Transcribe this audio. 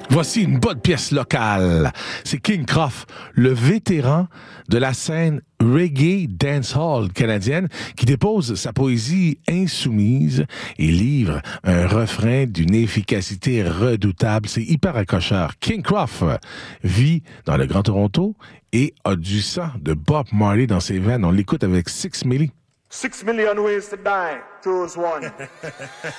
Voici une bonne pièce locale. C'est King Croft, le vétéran de la scène reggae dancehall canadienne, qui dépose sa poésie insoumise et livre un refrain d'une efficacité redoutable. C'est hyper accrocheur. King Croft vit dans le Grand Toronto et a du sang de Bob Marley dans ses veines. On l'écoute avec 6 Milli. 6 million ways to die. Choose one.